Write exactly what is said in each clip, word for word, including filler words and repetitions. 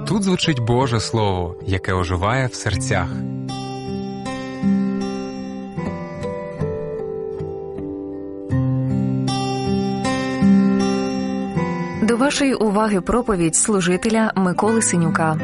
Тут звучить Боже Слово, яке оживає в серцях. До вашої уваги проповідь служителя Миколи Синюка.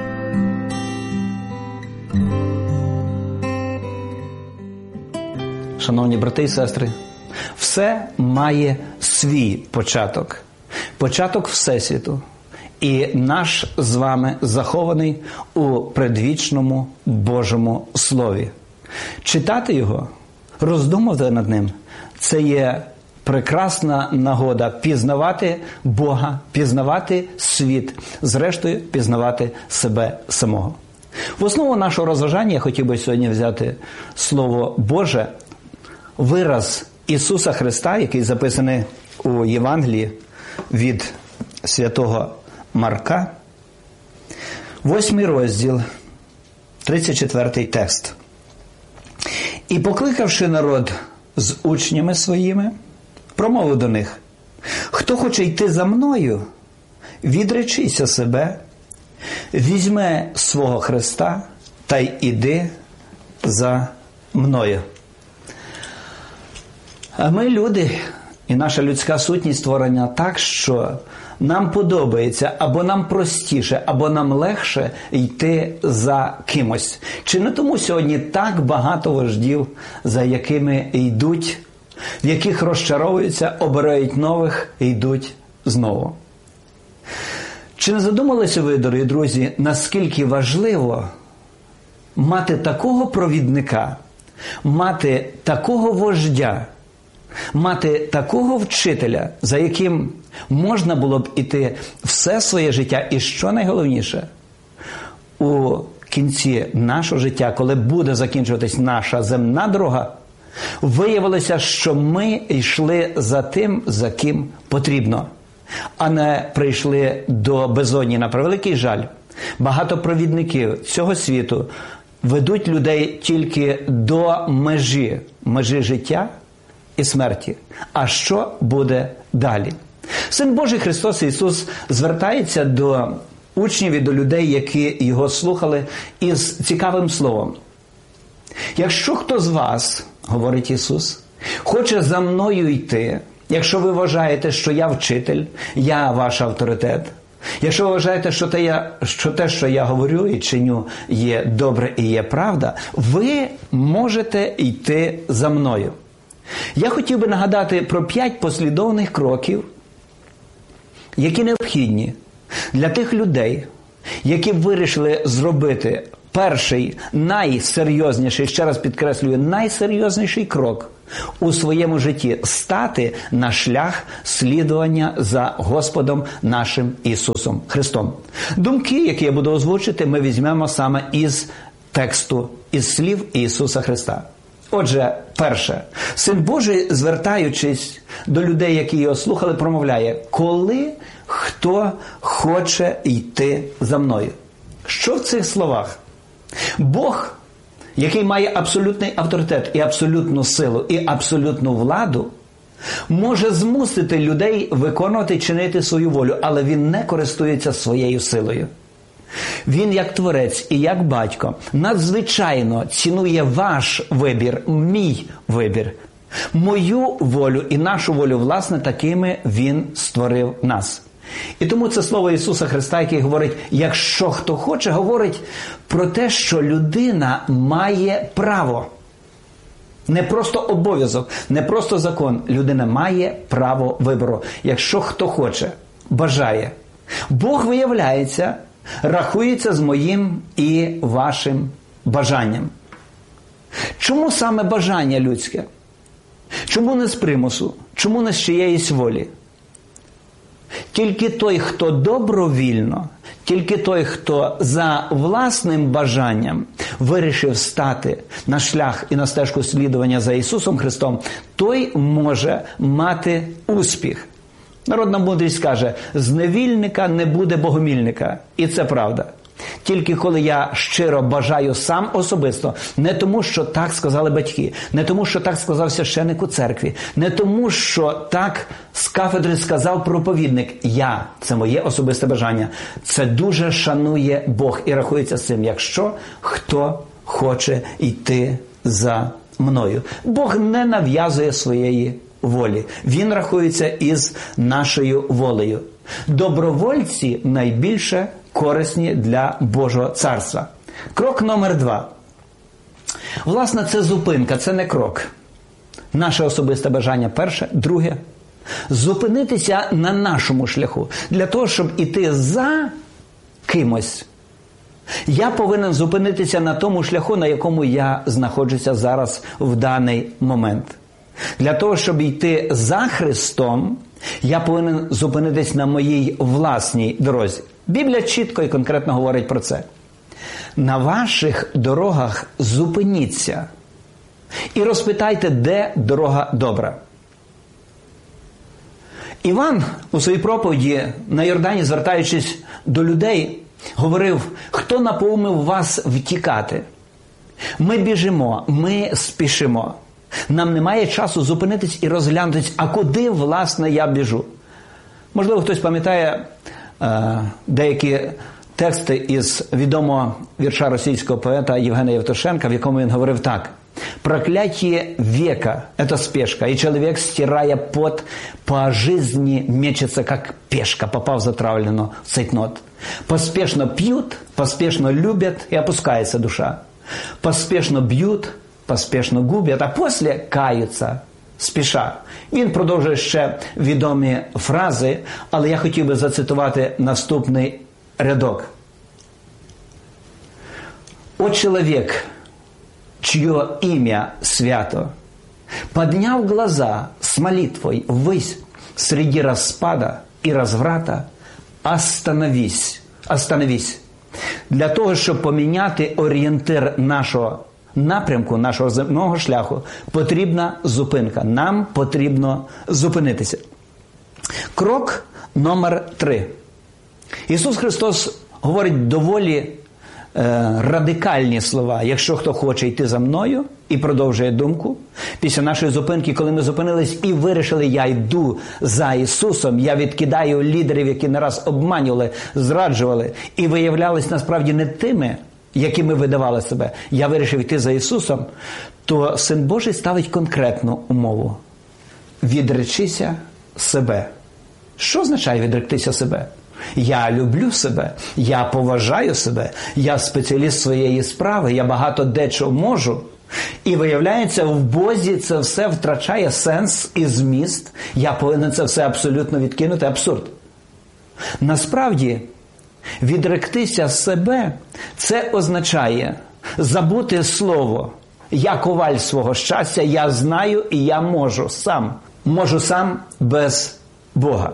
Шановні брати і сестри, все має свій початок. Початок Всесвіту. І наш з вами захований у предвічному Божому Слові. Читати його, роздумувати над ним – це є прекрасна нагода пізнавати Бога, пізнавати світ, зрештою пізнавати себе самого. В основу нашого розважання я хотів би сьогодні взяти Слово Боже, вираз Ісуса Христа, який записаний у Євангелії від святого Марка, восьмий розділ, тридцять четвертий текст. «І покликавши народ з учнями своїми, промовив до них: хто хоче йти за мною, відречися себе, візьме свого хреста та й іди за мною». А ми люди, і наша людська сутність створена так, що нам подобається, або нам простіше, або нам легше йти за кимось. Чи не тому сьогодні так багато вождів, за якими йдуть, в яких розчаровуються, обирають нових і йдуть знову? Чи не задумалися ви, дорогі друзі, наскільки важливо мати такого провідника, мати такого вождя, мати такого вчителя, за яким можна було б іти все своє життя, і що найголовніше, у кінці нашого життя, коли буде закінчуватись наша земна дорога, виявилося, що ми йшли за тим, за ким потрібно, а не прийшли до безодні. На превеликий жаль, багато провідників цього світу ведуть людей тільки до межі, межі життя і смерті. А що буде далі? Син Божий Христос Ісус звертається до учнів і до людей, які Його слухали, із цікавим словом. «Якщо хто з вас, – говорить Ісус, – хоче за мною йти, якщо ви вважаєте, що я вчитель, я ваш авторитет, якщо ви вважаєте, що те, я, що те, що я говорю і чиню, є добре і є правда, ви можете йти за мною». Я хотів би нагадати про п'ять послідовних кроків, які необхідні для тих людей, які вирішили зробити перший, найсерйозніший, ще раз підкреслюю, найсерйозніший крок у своєму житті – стати на шлях слідування за Господом нашим Ісусом Христом. Думки, які я буду озвучити, ми візьмемо саме із тексту, із слів Ісуса Христа. Отже, перше, Син Божий, звертаючись до людей, які його слухали, промовляє: «Коли хто хоче йти за мною». Що в цих словах? Бог, який має абсолютний авторитет і абсолютну силу, і абсолютну владу, може змусити людей виконувати, чинити свою волю, але він не користується своєю силою. Він, як Творець і як Батько, надзвичайно цінує ваш вибір, мій вибір, мою волю і нашу волю, власне, такими Він створив нас. І тому це слово Ісуса Христа, який говорить: «Якщо хто хоче», говорить про те, що людина має право. Не просто обов'язок, не просто закон. Людина має право вибору. Якщо хто хоче, бажає. Бог, виявляється, рахується з моїм і вашим бажанням. Чому саме бажання людське? Чому не з примусу? Чому не з чиєїсь волі? Тільки той, хто добровільно, тільки той, хто за власним бажанням вирішив стати на шлях і на стежку слідування за Ісусом Христом, той може мати успіх. Народна мудрість каже: «З невільника не буде богомільника». І це правда. тільки коли я щиро бажаю сам особисто, не тому, що так сказали батьки, не тому, що так сказав священик у церкві, не тому, що так з кафедри сказав проповідник. Я, це моє особисте бажання. Це дуже шанує Бог і рахується з цим, якщо хто хоче йти за мною. Бог не нав'язує своєї волі. Він рахується із нашою волею. Добровольці найбільше корисні для Божого царства. Крок номер два. Власне, це зупинка, це не крок. Наше особисте бажання перше. Друге. Зупинитися на нашому шляху. Для того, щоб іти за кимось, я повинен зупинитися на тому шляху, на якому я знаходжуся зараз в даний момент. Для того, щоб йти за Христом, я повинен зупинитись на моїй власній дорозі. Біблія чітко і конкретно говорить про це. На ваших дорогах зупиніться і розпитайте, де дорога добра. Іван у своїй проповіді на Йордані, звертаючись до людей, говорив: хто наповнив вас втікати? Ми біжимо, ми спішимо. Нам немає часу зупинитись і розглянутись, а куди, власне, я біжу. Можливо, хтось пам'ятає е, деякі тексти із відомого вірша російського поета Євгена Євтушенка, в якому він говорив так: «Проклятие века – это спешка, и человек, стирая пот, по жизни мечется, как пешка, попав затравлено в цейтнот. Поспешно пьют, поспешно любят, и опускается душа. Поспешно бьют, поспешно губят, а після каються спіша». Він продовжує ще відомі фрази, але я хотів би зацитувати наступний рядок. «О чоловік, чье имя свято, подняв глаза с молитвой ввысь среди распада и разврата, остановись, остановись». Для того, щоб поміняти орієнтир нашого напрямку, нашого земного шляху, потрібна зупинка. Нам потрібно зупинитися. Крок номер три. Ісус Христос говорить доволі е, радикальні слова. Якщо хто хоче йти за мною, і продовжує думку, після нашої зупинки, коли ми зупинились і вирішили, я йду за Ісусом, я відкидаю лідерів, які не раз обманювали, зраджували і виявлялись насправді не тими, якими видавали себе, я вирішив йти за Ісусом, то Син Божий ставить конкретну умову. Відречися себе. Що означає відректися себе? Я люблю себе, я поважаю себе, я спеціаліст своєї справи, я багато дечого можу. І виявляється, в Бозі це все втрачає сенс і зміст. Я повинен це все абсолютно відкинути. Абсурд. Насправді, відректися себе – це означає забути слово «я коваль свого щастя, я знаю і я можу сам». Можу сам без Бога.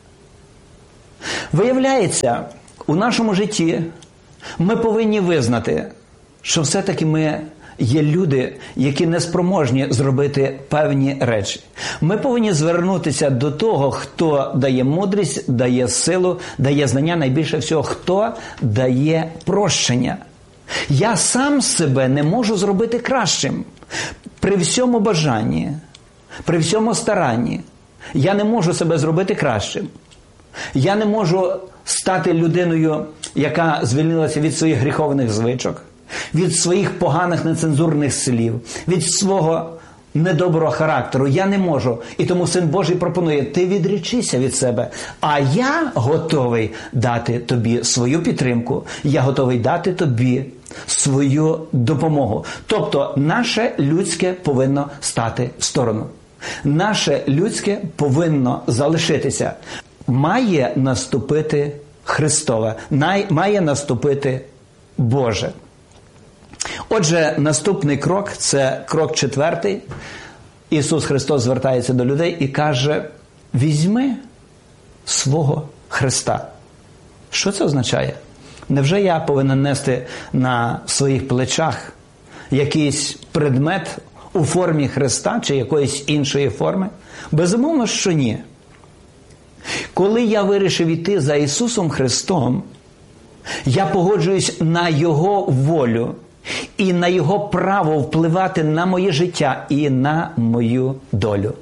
Виявляється, у нашому житті ми повинні визнати, що все-таки ми є люди, які не спроможні зробити певні речі. Ми повинні звернутися до того, хто дає мудрість, дає силу, дає знання, найбільше всього, хто дає прощення. Я сам себе не можу зробити кращим. При всьому бажанні, при всьому старанні, я не можу себе зробити кращим. Я не можу стати людиною, яка звільнилася від своїх гріховних звичок, від своїх поганих нецензурних слів, від свого недоброго характеру. Я не можу. І тому Син Божий пропонує: ти відречися від себе, а я готовий дати тобі свою підтримку, я готовий дати тобі свою допомогу. Тобто наше людське повинно стати в сторону. Наше людське повинно залишитися. Має наступити Христове, має наступити Боже. Отже, наступний крок – це крок четвертий. Ісус Христос звертається до людей і каже: візьми свого Христа. Що це означає? Невже я повинен нести на своїх плечах якийсь предмет у формі Христа чи якоїсь іншої форми? Безумовно, що ні. Коли я вирішив іти за Ісусом Христом, Я погоджуюсь на Його волю і на Його право впливати на моє життя і на мою долю.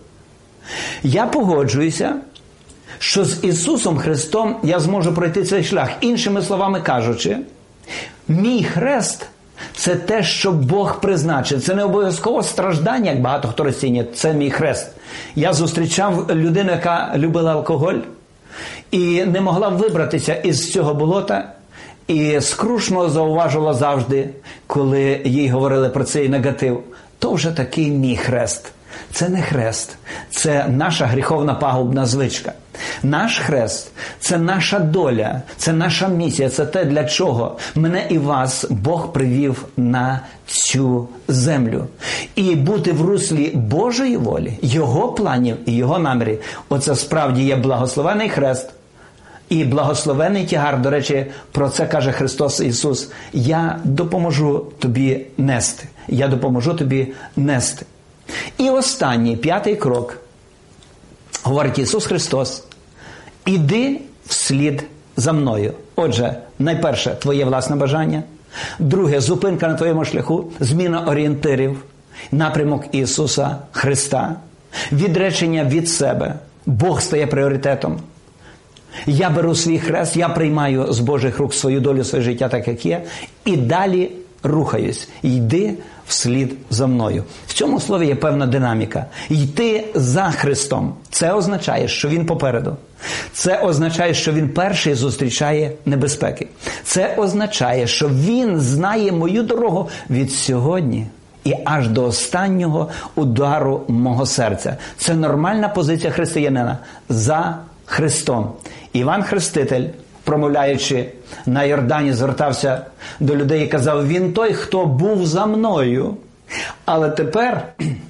Я погоджуюся, що з Ісусом Христом я зможу пройти цей шлях. Іншими словами кажучи, мій хрест – це те, що Бог призначив. Це не обов'язково страждання, як багато хто розцінює. Це мій хрест. Я зустрічав людину, яка любила алкоголь і не могла вибратися із цього болота, і скрушно зауважувала завжди, коли їй говорили про цей негатив. То вже такий мій хрест. Це не хрест, це наша гріховна пагубна звичка. Наш хрест – це наша доля, це наша місія, це те, для чого мене і вас Бог привів на цю землю. І бути в руслі Божої волі, Його планів і Його намірів – оце справді є благословений хрест і благословений тягар. До речі, про це каже Христос Ісус. Я допоможу тобі нести. Я допоможу тобі нести. І останній, п'ятий крок, говорить Ісус Христос: іди вслід за мною. Отже, найперше, твоє власне бажання. Друге, зупинка на твоєму шляху, зміна орієнтирів, напрямок Ісуса Христа, відречення від себе. Бог стає пріоритетом. Я беру свій хрест, я приймаю з Божих рук свою долю, своє життя так, як є, і далі рухаюсь. Йди вслід за мною. В цьому слові є певна динаміка. Йти за Христом. Це означає, що Він попереду. Це означає, що Він перший зустрічає небезпеки. Це означає, що Він знає мою дорогу від сьогодні і аж до останнього удару мого серця. Це нормальна позиція християнина. За Христом. Іван Хреститель, промовляючи на Йордані, звертався до людей і казав: він той, хто був за мною, але тепер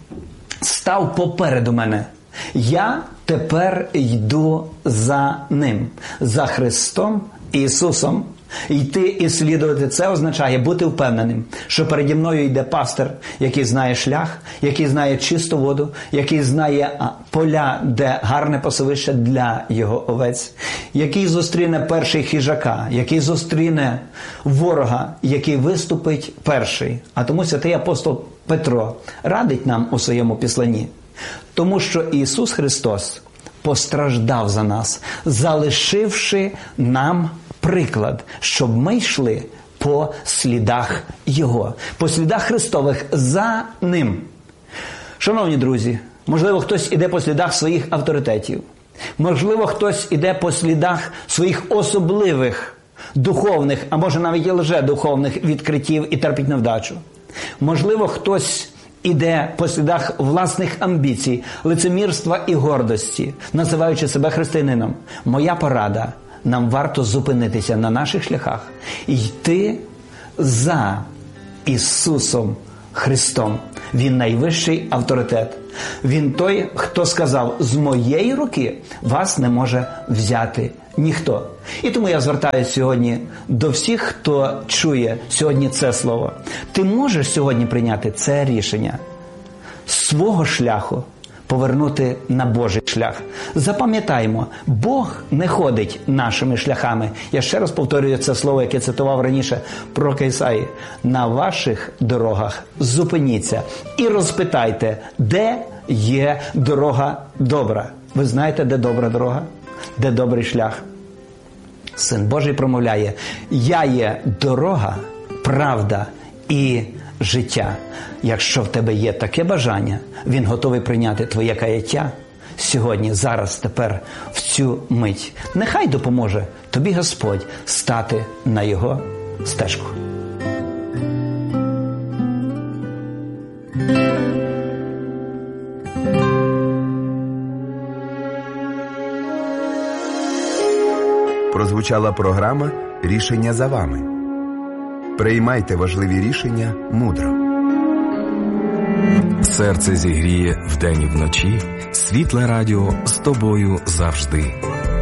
став попереду мене. Я тепер йду за ним, за Христом Ісусом. Йти і слідувати – це означає бути впевненим, що переді мною йде пастир, який знає шлях, який знає чисту воду, який знає поля, де гарне пасовище для його овець, який зустріне перший хижака, який зустріне ворога, який виступить перший. А тому святий апостол Петро радить нам у своєму післанні, тому що Ісус Христос постраждав за нас, залишивши нам приклад, щоб ми йшли по слідах Його, по слідах Христових за Ним. Шановні друзі, можливо, хтось іде по слідах своїх авторитетів. Можливо, хтось іде по слідах своїх особливих духовних, а може навіть і лжедуховних відкриттів і терпить невдачу. Можливо, хтось іде по слідах власних амбіцій, лицемірства і гордості, називаючи себе християнином. Моя порада – нам варто зупинитися на наших шляхах і йти за Ісусом Христом. Він найвищий авторитет. Він той, хто сказав: з моєї руки вас не може взяти ніхто. І тому я звертаюся сьогодні до всіх, хто чує сьогодні це слово. Ти можеш сьогодні прийняти це рішення свого шляху повернути на Божий шлях. Запам'ятаймо, Бог не ходить нашими шляхами. Я ще раз повторюю це слово, яке цитував раніше про Ісаї. На ваших дорогах зупиніться і розпитайте, де є дорога добра. Ви знаєте, де добра дорога? Де добрий шлях? Син Божий промовляє: я є дорога, правда і життя. Якщо в тебе є таке бажання, Він готовий прийняти твоє каяття сьогодні, зараз, тепер, в цю мить. Нехай допоможе тобі Господь стати на Його стежку. Прозвучала програма «Рішення за вами». Приймайте важливі рішення мудро. Серце зігріє вдень і вночі. Світле радіо з тобою завжди.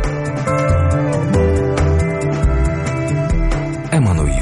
Еммануїл.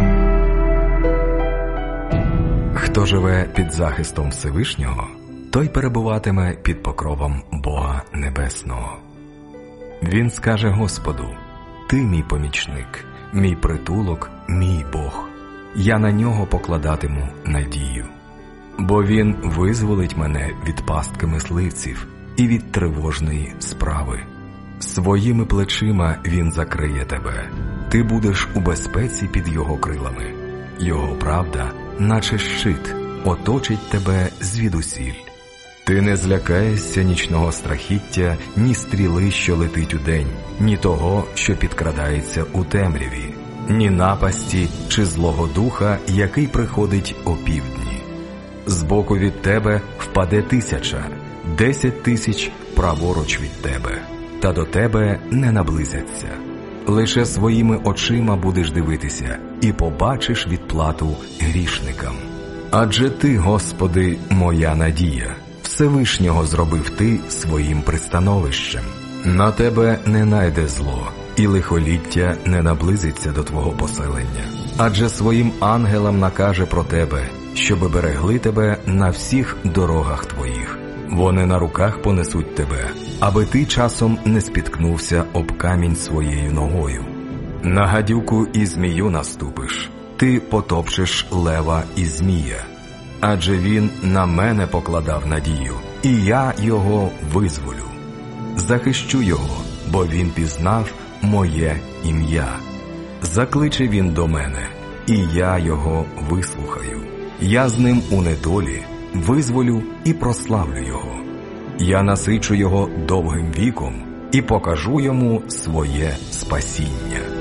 Хто живе під захистом Всевишнього, той перебуватиме під покровом Бога Небесного. Він скаже Господу: ти мій помічник, мій притулок, мій Бог. Я на нього покладатиму надію. Бо він визволить мене від пастки мисливців і від тривожної справи. Своїми плечима він закриє тебе. Ти будеш у безпеці під його крилами. Його правда, наче щит, оточить тебе звідусіль. Ти не злякаєшся нічного страхіття, ні стріли, що летить удень, ні того, що підкрадається у темряві, ні напасті чи злого духа, який приходить опівдні. Збоку від тебе впаде тисяча, десять тисяч праворуч від тебе, та до тебе не наблизяться. Лише своїми очима будеш дивитися і побачиш відплату грішникам. Адже ти, Господи, моя надія, Всевишнього зробив ти своїм пристановищем. На тебе не найде зло, і лихоліття не наблизиться до твого поселення. Адже своїм ангелам накаже про тебе, щоби берегли тебе на всіх дорогах твоїх. Вони на руках понесуть тебе, аби ти часом не спіткнувся об камінь своєю ногою. На гадюку і змію наступиш, ти потопчеш лева і змія. Адже він на мене покладав надію, і я його визволю. Захищу його, бо він пізнав моє ім'я. Закличе він до мене, і я його вислухаю. Я з ним у недолі визволю і прославлю його. Я насичу його довгим віком і покажу йому своє спасіння.